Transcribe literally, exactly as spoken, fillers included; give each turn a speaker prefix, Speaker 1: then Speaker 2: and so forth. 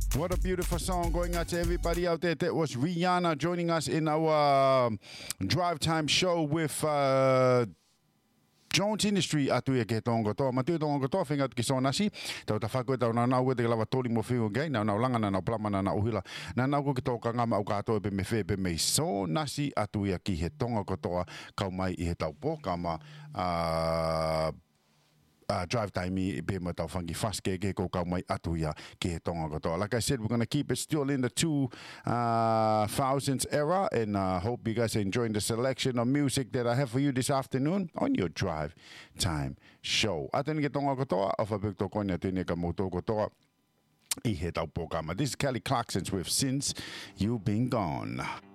Speaker 1: What a beautiful song going out to everybody out there. That was Rihanna joining us in our um, drive time show with uh, Jones Industry atu ia ke tonga toa matu tonga toa whinga ki so nasi tau ta whakua tau na nau te lawa toli mo whiu ngai na nau langa na nau plamana na uhila na nau ko ki tō ka ngama au katoa pe me whe pe me so nasi atu ia ki he tonga kotoa kau mai i he tau po kama uh, Uh, drive time i be ma tau whangi whaske ke ko kau mai atu ia ki he tonga kotoa. Like I said, we're going to keep it still in the two uh, thousands era and uh, hope you guys are enjoying the selection of music that I have for you this afternoon on your drive time show. Atani ke tonga kotoa, o whapik tō koina tēne ka mō tō kotoa i he tau pōkama. This is Kelly Clarkson's with Since You've Been Gone.